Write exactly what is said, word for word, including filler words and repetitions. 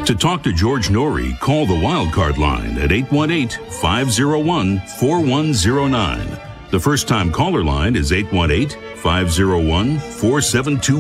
To talk to George Norrie, call the Wildcard line at eight one eight, five oh one, four one oh nine. The first-time caller line is eight one eight, five oh one, four seven two